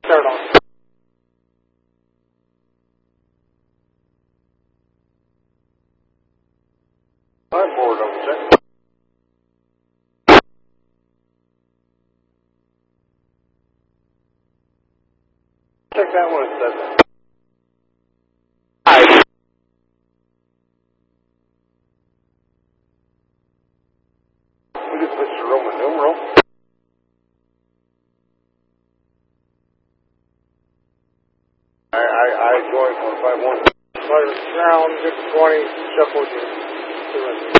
Start on. I'm board over check. Check that one at 7. Hi. We just switched to Roman numeral. I joined 151. Ground, 620, shuffle,